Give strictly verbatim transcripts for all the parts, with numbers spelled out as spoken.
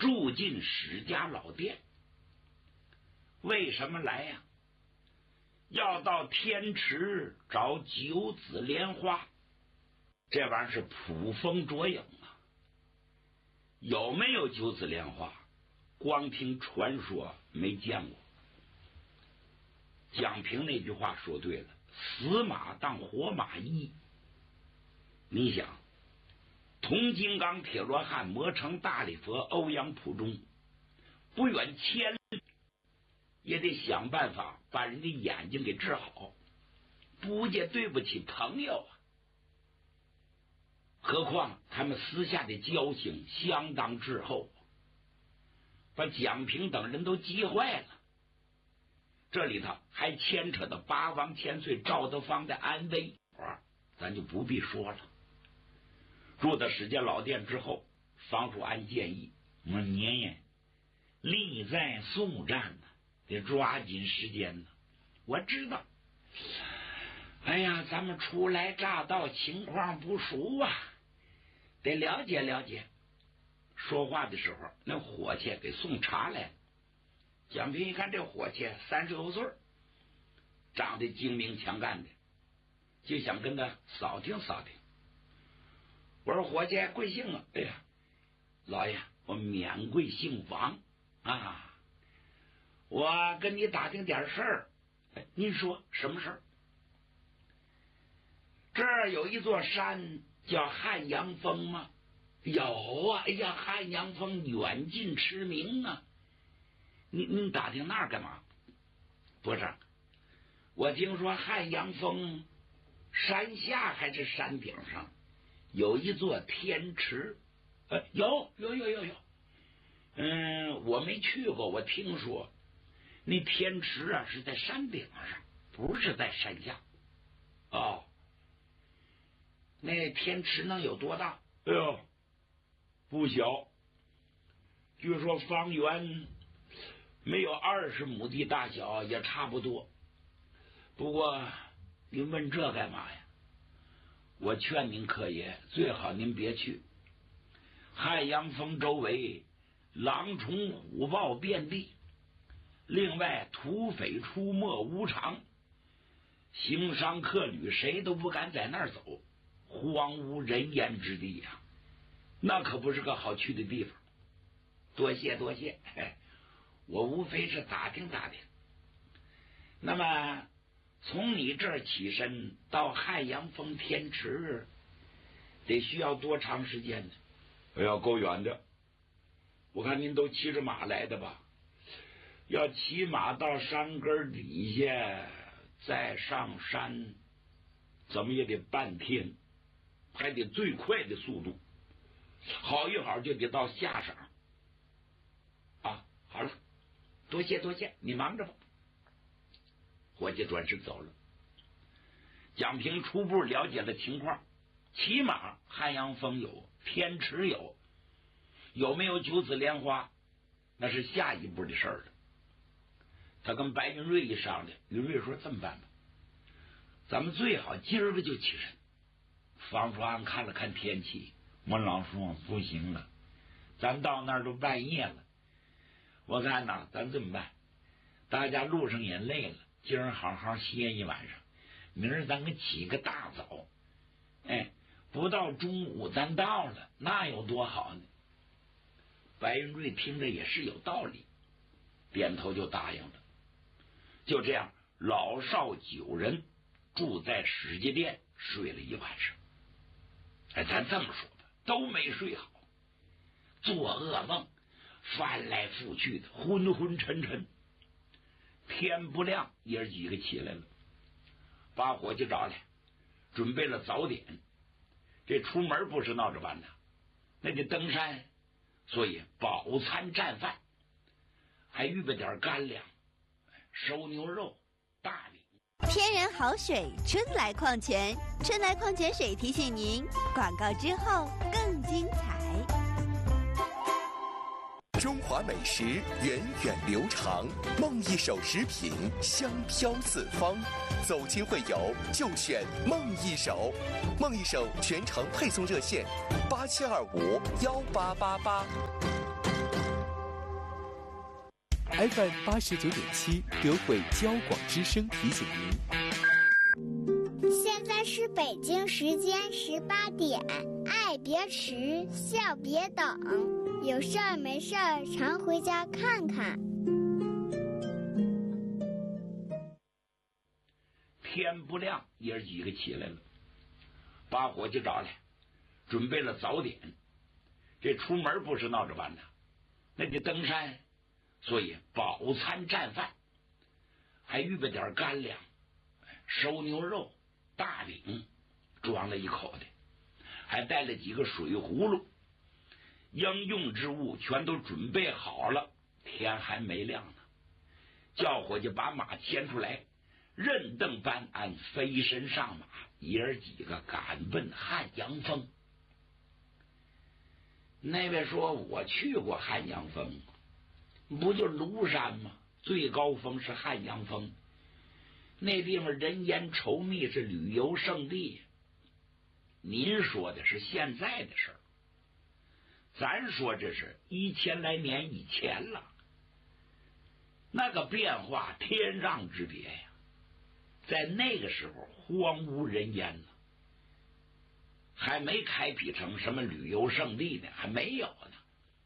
住进史家老店。为什么来呀、啊？要到天池找九子莲花，这玩意儿是捕风捉影啊！有没有九子莲花？光听传说没见过。蒋平那句话说对了，死马当活马医。你想，铜金刚、铁罗汉、魔城大力佛、欧阳普中，不远千里也得想办法把人的眼睛给治好，不介对不起朋友啊。何况他们私下的交情相当滞后，把蒋平等人都急坏了。这里头还牵扯到八王千岁赵德芳的安危，咱就不必说了。入到史家老店之后，房叔安建议我说：“年爷，力在速战呢，得抓紧时间呢。我知道，哎呀，咱们初来乍到，情况不熟啊，得了解了解。”说话的时候，那伙计给送茶来了。蒋平一看这伙计三十多岁，长得精明强干的，就想跟他扫听扫听。我说：“伙计贵姓啊？”“哎呀，老爷，我免贵姓王啊，我跟你打听点事儿。”“哎，您说什么事儿？”“这儿有一座山叫汉阳峰吗？”“有啊。”“哎呀，汉阳峰远近驰名啊。您您打听那儿干嘛？”“不是，我听说汉阳峰山下还是山顶上有一座天池。”“呃，有有有有有。嗯，我没去过，我听说那天池啊是在山顶上，不是在山下。”“哦，那天池能有多大？”“哎呦，不小，据说方圆没有二十亩地大小，也差不多。不过您问这干嘛呀？我劝您客爷最好您别去。汉阳峰周围狼虫虎豹遍地，另外土匪出没无常，行商客旅谁都不敢在那儿走，荒无人烟之地呀、啊，那可不是个好去的地方。”“多谢多谢，哎，我无非是打听打听。那么从你这儿起身到汉阳峰天池得需要多长时间呢？”“哎呀，够远的。我看您都骑着马来的吧？要骑马到山根底下再上山，怎么也得半天，还得最快的速度，好一好就得到下晌。啊，好了，多谢多谢，你忙着吧。”伙计转身走了。蒋平初步了解了情况，起码汉阳峰有，天池有，有没有九子莲花那是下一步的事儿了。他跟白云瑞一商量，云瑞说：“这么办吧，咱们最好今儿个就起身。”方叔安看了看天气，我老说不行了，咱到那儿都半夜了。我看呐，咱这么办，大家路上也累了，今儿好好歇一晚上，明儿咱给起个大早，哎，不到中午咱到了，那有多好呢？白云瑞听着也是有道理，点头就答应了。就这样，老少九人住在史家店睡了一晚上。哎，咱这么说吧，都没睡好，做噩梦，翻来覆去的，昏昏沉沉。天不亮，爷儿几个起来了，把伙计找来，准备了早点。这出门不是闹着玩的，那得登山，所以饱餐战饭，还预备点干粮，收牛肉、大米。 天然好水，春来矿泉，春来矿泉水提醒您，广告之后更精彩。 中华美食源远流长，梦一手食品香飘四方。走亲会友就选梦一手，梦一手全程配送热线八七二五幺八八八。 F M 八十九点七，德惠交广之声提醒您。 现在是北京时间十八点，爱别迟，笑别等，有事儿没事儿常回家看看。 天不亮，爷儿几个起来了，把伙计找来，准备了早点。这出门不是闹着玩的，那得登山，所以饱餐战饭，还预备点干粮，熟牛肉、大饼，装了一口袋，还带了几个水葫芦，应用之物全都准备好了。天还没亮呢，叫伙计把马牵出来，任登班按飞身上马，爷儿几个赶奔汉阳峰。那位说：“我去过汉阳峰，不就庐山吗？最高峰是汉阳峰，那地方人烟稠密，是旅游胜地。您说的是现在的事儿，咱说这是一千来年以前了，那个变化天壤之别呀！在那个时候荒无人烟呢，还没开辟成什么旅游胜地呢，还没有呢，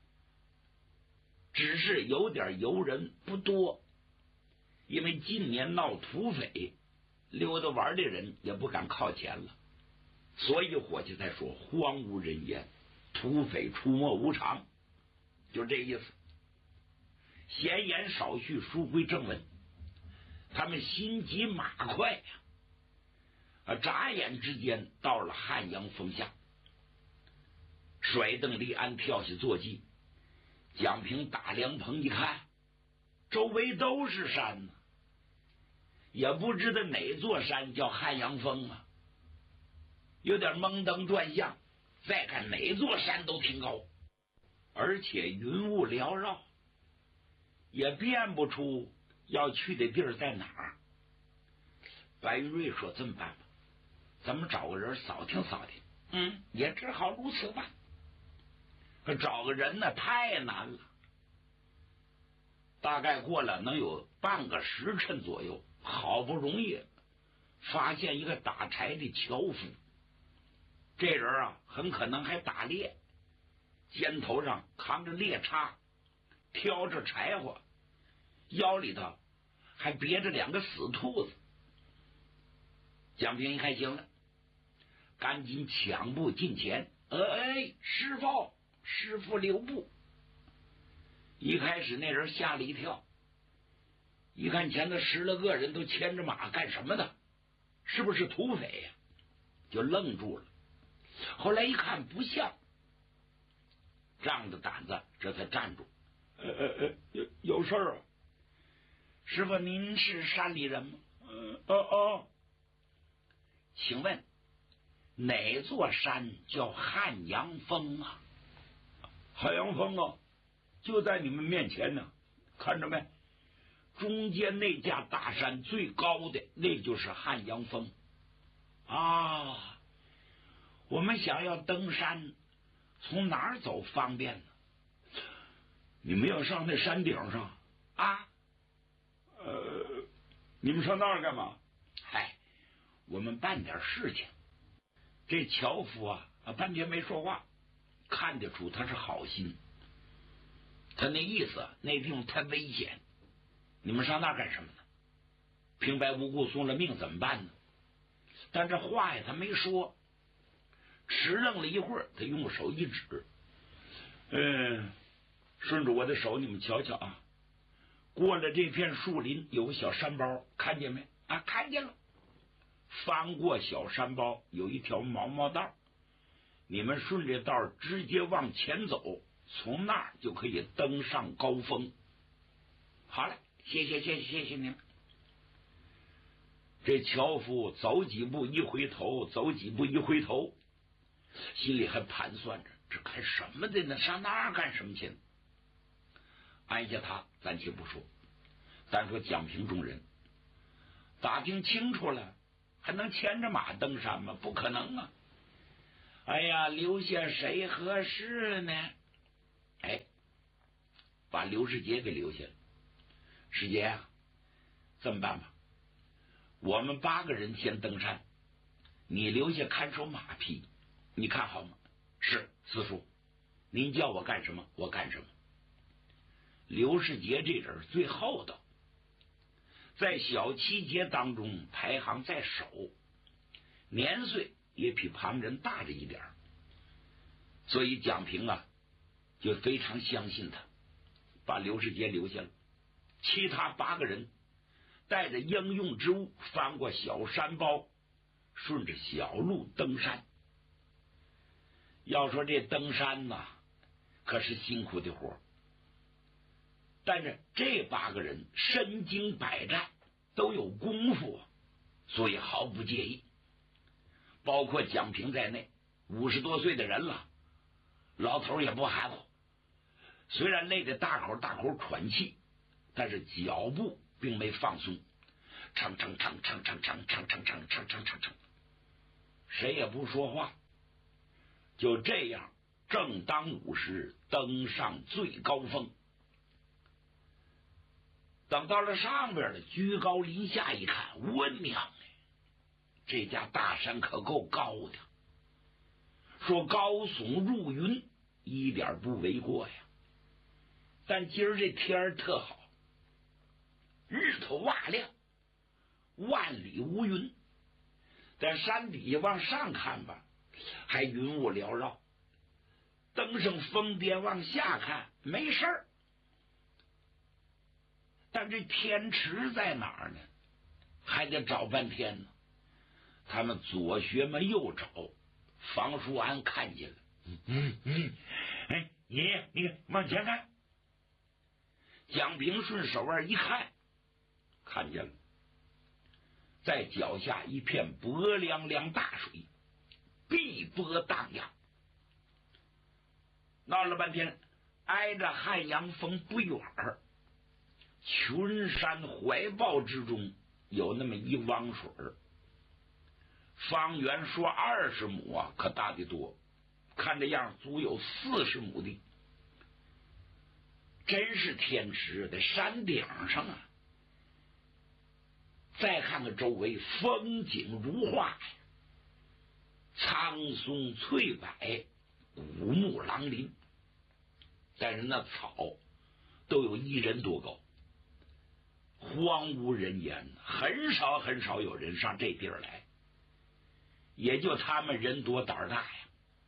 只是有点游人不多，因为今年闹土匪，溜达玩的人也不敢靠前了，所以伙计才说荒无人烟，土匪出没无常，就这意思。闲言少叙，书归正文。他们心急马快呀、啊，眨眼之间到了汉阳峰下。甩蹬离鞍，跳下坐骑。蒋平打凉棚一看，周围都是山呢，也不知道哪座山叫汉阳峰啊，有点蒙登转向。再看哪座山都挺高，而且云雾缭绕，也辨不出要去的地儿在哪儿。白玉瑞说：“这么办吧，咱们找个人扫听扫听。”嗯，也只好如此办。可找个人呢，太难了。大概过了能有半个时辰左右，好不容易发现一个打柴的樵夫。这人啊，很可能还打猎，肩头上扛着猎叉，挑着柴火，腰里头还别着两个死兔子。蒋平一看行了，赶紧抢步近前。哎，师傅，师傅留步。一开始那人吓了一跳，一看前头十来个人都牵着马干什么的，是不是土匪呀、啊？就愣住了。后来一看不像，仗着胆子这才站住。呃呃呃，有有事儿啊？师傅，您是山里人吗？嗯，哦哦。请问哪座山叫汉阳峰啊？汉阳峰啊，就在你们面前呢，看着没？中间那架大山最高的，那就是汉阳峰啊。我们想要登山，从哪儿走方便呢？你们要上那山顶上啊？呃，你们上那儿干嘛？嗨，我们办点事情。这樵夫啊，半天没说话，看得出他是好心。他那意思，那地方太危险，你们上那儿干什么呢？平白无故送了命怎么办呢？但这话呀，他没说。迟愣了一会儿，他用手一指，嗯，顺着我的手，你们瞧瞧啊，过了这片树林有个小山包，看见没？啊，看见了。翻过小山包有一条毛毛道，你们顺着道直接往前走，从那儿就可以登上高峰。好了，谢谢谢谢谢谢您。这樵夫走几步一回头，走几步一回头，心里还盘算着这看什么的呢？上那儿干什么去呢？按下他暂且不说，单说蒋平众人打听清楚了，还能牵着马登山吗？不可能啊！哎呀，留下谁合适呢？哎，把刘世杰给留下了。 师姐啊，这么办吧，我们八个人先登山，你留下看守马匹，你看好吗？是，四叔，您叫我干什么我干什么。刘世杰这人最厚道，在小七节当中排行在首，年岁也比旁人大着一点，所以蒋平啊就非常相信他，把刘世杰留下了。其他八个人带着应用之物翻过小山包，顺着小路登山。要说这登山呐，可是辛苦的活，但是这八个人身经百战，都有功夫，所以毫不介意。包括蒋平在内，五十多岁的人了，老头也不含糊。虽然累得大口大口喘气，但是脚步并没放松，蹭蹭蹭蹭蹭蹭蹭蹭蹭蹭蹭蹭蹭，谁也不说话。就这样，正当午时登上最高峰。等到了上边的居高临下一看，我娘，这家大山可够高的，说高耸入云一点不为过呀。但今儿这天儿特好，日头哇亮，万里无云。在山底下往上看吧，还云雾缭绕，登上峰巅往下看没事儿。但这天池在哪儿呢？还得找半天呢。他们左学嘛右找，房叔安看见了，嗯嗯，哎，爷爷，你往前看。蒋平顺手腕一看，看见了，在脚下一片薄凉凉大水，碧波荡漾。闹了半天，挨着汉阳峰不远儿，群山怀抱之中有那么一汪水儿，方圆说二十亩啊，可大得多，看这样足有四十亩地。真是天池，在山顶上啊。再看看周围，风景如画呀，苍松翠柏，古木狼林，但是那草都有一人多高，荒无人烟，很少很少有人上这地儿来，也就他们人多胆儿大呀。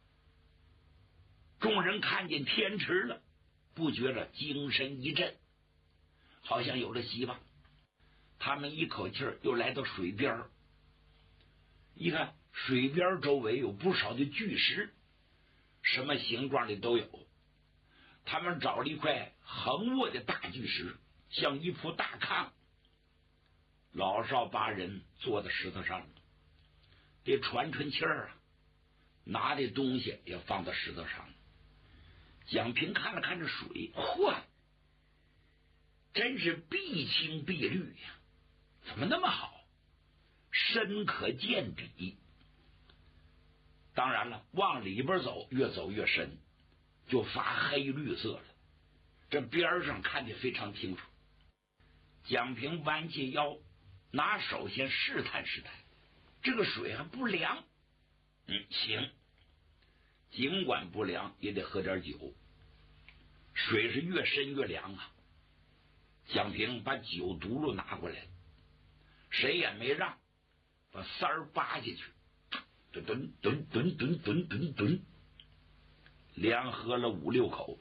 众人看见天池了，不觉着精神一振，好像有了希望。他们一口气儿又来到水边儿，一看水边周围有不少的巨石，什么形状的都有。他们找了一块横卧的大巨石，像一铺大炕，老少八人坐在石头上，得喘喘气儿啊，拿的东西也放到石头上。蒋平看了看这水，嚯，真是碧青碧绿呀，怎么那么好，深可见底。当然了，往里边走，越走越深，就发黑绿色了，这边上看得非常清楚。蒋平弯起腰，拿手先试探试探，这个水还不凉。嗯，行，尽管不凉也得喝点酒。水是越深越凉啊。蒋平把酒毒噜拿过来，谁也没让，把塞儿扒下去，吨吨吨吨吨吨吨吨，连喝了五六口。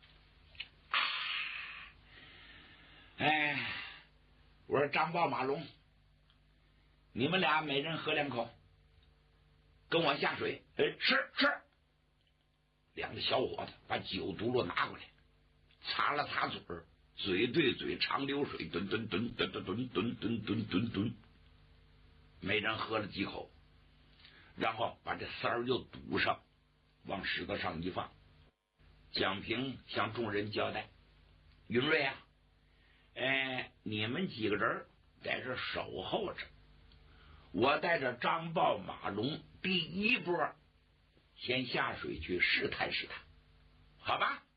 哎，我说张豹马龙，你们俩每人喝两口，跟我下水。哎，是是。两个小伙子把酒毒噜拿过来，擦了擦嘴儿，嘴对嘴长流水，吨吨吨吨吨吨吨吨吨吨吨，每人喝了几口，然后把这塞儿又堵上，往石头上一放。蒋平向众人交代：云瑞啊，哎，你们几个人在这守候着，我带着张豹马龙第一波先下水去试探试探，好吧？